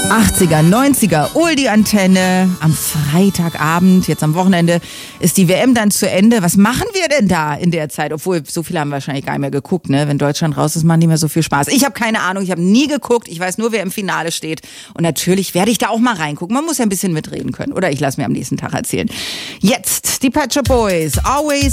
80er, 90er, Oldie-Antenne. Am Freitagabend, jetzt am Wochenende, ist die WM dann zu Ende. Was machen wir denn da in der Zeit? Obwohl, so viele haben wahrscheinlich gar nicht mehr geguckt, ne? Wenn Deutschland raus ist, macht nicht mehr so viel Spaß. Ich habe keine Ahnung, ich habe nie geguckt. Ich weiß nur, wer im Finale steht. Und natürlich werde ich da auch mal reingucken. Man muss ja ein bisschen mitreden können. Oder ich lasse mir am nächsten Tag erzählen. Jetzt die Pet Shop Boys. Always